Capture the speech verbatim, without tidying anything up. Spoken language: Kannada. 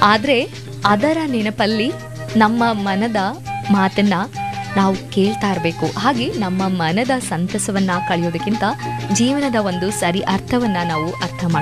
ಆದರೆ ಅದರ ನೆನಪಲ್ಲಿ ನಮ್ಮ ಮನದ ಮಾತನ್ನ ನಾವು ಕೇಳ್ತಾ ಇರಬೇಕು. ಹಾಗೆ ನಮ್ಮ ಮನದ ಸಂತಸವನ್ನ ಕಳೆಯೋದಕ್ಕಿಂತ ಜೀವನದ ಒಂದು ಸರಿ ಅರ್ಥವನ್ನ ನಾವು ಅರ್ಥ ಮಾಡ್ಕೊಳ್ಬೇಕು.